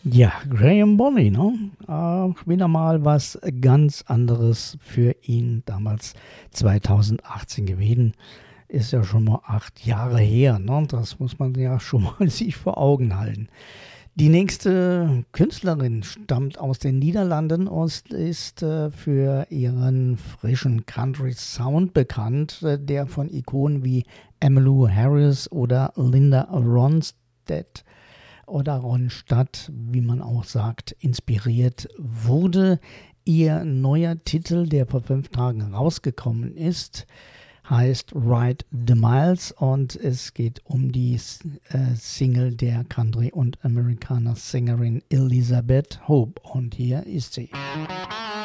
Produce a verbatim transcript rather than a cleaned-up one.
Ja, Graham Bonny, ne? Äh, wieder mal was ganz anderes für ihn damals zweitausendachtzehn gewesen. Ist ja schon mal acht Jahre her, ne? Das muss man ja schon mal sich vor Augen halten. Die nächste Künstlerin stammt aus den Niederlanden und ist äh, für ihren frischen Country Sound bekannt, äh, der von Ikonen wie Emmylou Harris oder Linda Ronstadt oder Ronstadt, wie man auch sagt, inspiriert wurde. Ihr neuer Titel, der vor fünf Tagen rausgekommen ist, heißt Ride the Miles und es geht um die äh, Single der Country- und Amerikaner-Sängerin Elizabeth Hope. Und hier ist sie.